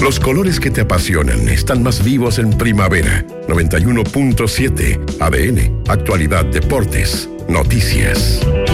Los colores que te apasionan están más vivos en primavera. 91.7 ADN. Actualidad, deportes, noticias.